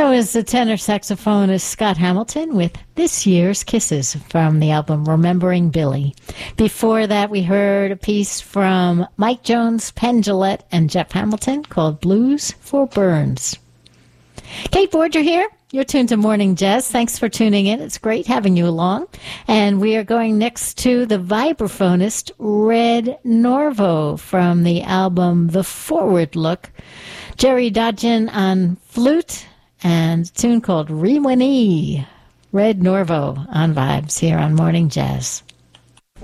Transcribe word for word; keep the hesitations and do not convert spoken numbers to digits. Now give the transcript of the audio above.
was the tenor saxophonist Scott Hamilton with This Year's Kisses from the album Remembering Billy. Before that, we heard a piece from Mike Jones, Penn Jillette, and Jeff Hamilton called Blues for Burns. Kate Borger here. You're tuned to Morning Jazz. Thanks for tuning in. It's great having you along. And we are going next to the vibraphonist Red Norvo from the album The Forward Look. Jerry Dodgen on flute and a tune called Rewinee. Red Norvo on Vibes here on Morning Jazz.